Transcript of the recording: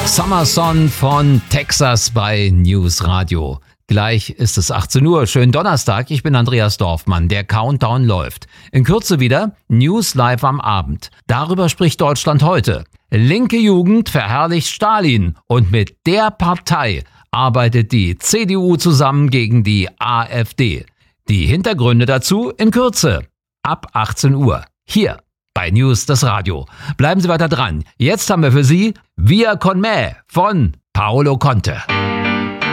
Summer Son von Texas bei News Radio. Gleich ist es 18 Uhr. Schönen Donnerstag. Ich bin Andreas Dorfmann. Der Countdown läuft. In Kürze wieder News live am Abend. Darüber spricht Deutschland heute. Linke Jugend verherrlicht Stalin. Und mit der Partei arbeitet die CDU zusammen gegen die AfD. Die Hintergründe dazu in Kürze. Ab 18 Uhr. Hier bei News das Radio. Bleiben Sie weiter dran. Jetzt haben wir für Sie Via con me von Paolo Conte.